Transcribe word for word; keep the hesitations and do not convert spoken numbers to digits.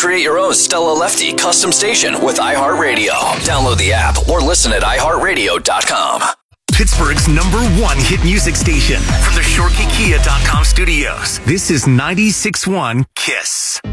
Create your own Stella Lefty custom station with iHeartRadio. Download the app or listen at i heart radio dot com. Pittsburgh's number one hit music station from the Shorkey Kia dot com studios. This is ninety-six point one KISS.